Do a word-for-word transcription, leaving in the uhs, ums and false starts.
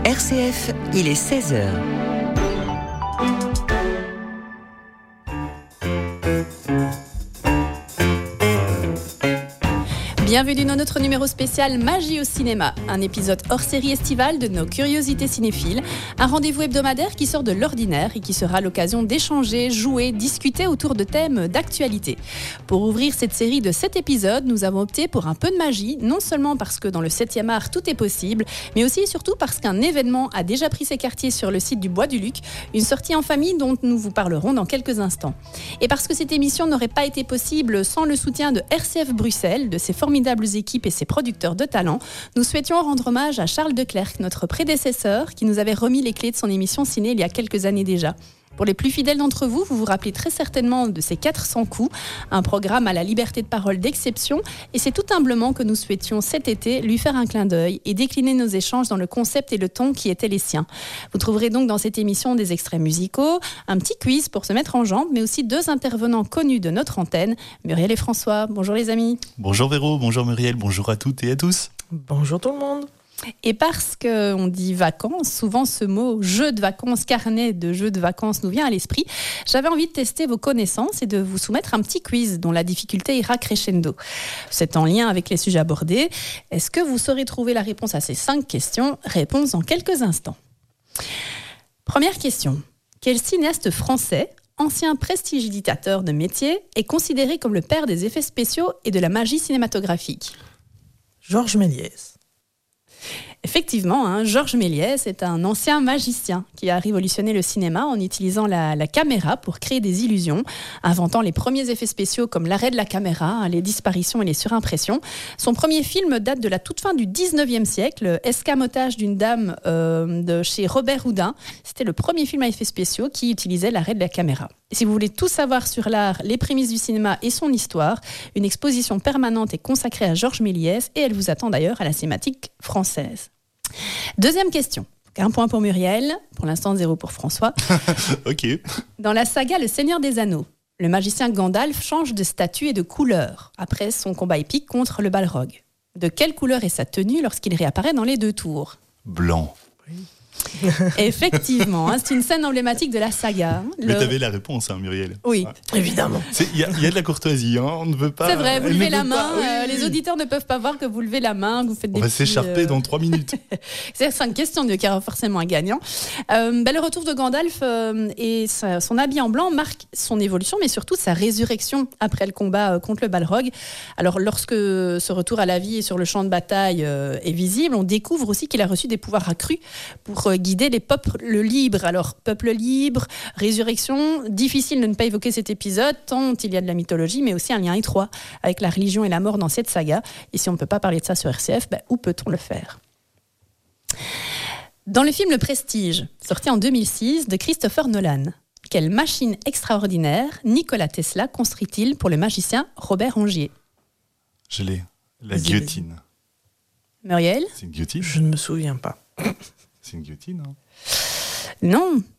R C F, il est seize heures. Bienvenue dans notre numéro spécial Magie au cinéma, un épisode hors série estivale de nos curiosités cinéphiles, un rendez-vous hebdomadaire qui sort de l'ordinaire et qui sera l'occasion d'échanger, jouer, discuter autour de thèmes d'actualité. Pour ouvrir cette série de sept épisodes, nous avons opté pour un peu de magie, non seulement parce que dans le septième art tout est possible, mais aussi et surtout parce qu'un événement a déjà pris ses quartiers sur le site du Bois du Luc, une sortie en famille dont nous vous parlerons dans quelques instants. Et parce que cette émission n'aurait pas été possible sans le soutien de R C F Bruxelles, de ses formidables équipes et ses producteurs de talent, nous souhaitions rendre hommage à Charles Declercq, notre prédécesseur, qui nous avait remis les clés de son émission ciné il y a quelques années déjà. Pour les plus fidèles d'entre vous, vous vous rappelez très certainement de ces quatre cents coups, un programme à la liberté de parole d'exception, et c'est tout humblement que nous souhaitions cet été lui faire un clin d'œil et décliner nos échanges dans le concept et le ton qui étaient les siens. Vous trouverez donc dans cette émission des extraits musicaux, un petit quiz pour se mettre en jambe, mais aussi deux intervenants connus de notre antenne, Muriel et François. Bonjour les amis. Bonjour Véro, bonjour Muriel, bonjour à toutes et à tous. Bonjour tout le monde. Et parce qu'on dit vacances, souvent ce mot jeu de vacances, carnet de jeux de vacances nous vient à l'esprit, j'avais envie de tester vos connaissances et de vous soumettre un petit quiz dont la difficulté ira crescendo. C'est en lien avec les sujets abordés. Est-ce que vous saurez trouver la réponse à ces cinq questions ? Réponse dans quelques instants. Première question. Quel cinéaste français, ancien prestidigitateur de métier, est considéré comme le père des effets spéciaux et de la magie cinématographique ? Georges Méliès. Effectivement, hein, Georges Méliès est un ancien magicien qui a révolutionné le cinéma en utilisant la, la caméra pour créer des illusions, inventant les premiers effets spéciaux comme l'arrêt de la caméra, hein, les disparitions et les surimpressions. Son premier film date de la toute fin du dix-neuvième siècle, Escamotage d'une dame euh, de chez Robert Houdin. C'était le premier film à effets spéciaux qui utilisait l'arrêt de la caméra. Et si vous voulez tout savoir sur l'art, les prémices du cinéma et son histoire, une exposition permanente est consacrée à Georges Méliès et elle vous attend d'ailleurs à la Cinémathèque française. Deuxième question. Un point pour Muriel, pour l'instant zéro pour François. Ok. Dans la saga Le Seigneur des Anneaux, le magicien Gandalf change de statut et de couleur après son combat épique contre le Balrog. De quelle couleur est sa tenue lorsqu'il réapparaît dans les deux tours ? Blanc. Oui. Effectivement, hein, c'est une scène emblématique de la saga. Mais Le... t'avais la réponse, hein, Muriel. Oui. Ouais. Évidemment. Il y, y a de la courtoisie, hein, on ne veut pas... C'est vrai, vous elle levez ne la veut main, pas, oui. euh, les auditeurs ne peuvent pas voir que vous levez la main, que vous faites des On va petits, s'écharper euh, dans trois minutes. C'est cinq questions, donc il y aura forcément un gagnant. Euh, ben, le retour de Gandalf euh, et sa, son habit en blanc marque son évolution, mais surtout sa résurrection après le combat euh, contre le Balrog. Alors, lorsque ce retour à la vie et sur le champ de bataille euh, est visible, on découvre aussi qu'il a reçu des pouvoirs accrus pour euh, guider les peuples libres. Alors, peuple libre, résurrection, difficile de ne pas évoquer cet épisode, tant il y a de la mythologie, mais aussi un lien étroit avec la religion et la mort dans cette saga. Et si on ne peut pas parler de ça sur R C F, ben, où peut-on le faire ? Dans le film Le Prestige, sorti en deux mille six, de Christopher Nolan, quelle machine extraordinaire Nikola Tesla construit-il pour le magicien Robert Rongier ? Je l'ai. La Vas-y, guillotine. Muriel ? C'est une guillotine ? Je ne me souviens pas. C'est une guillotine, hein. Non,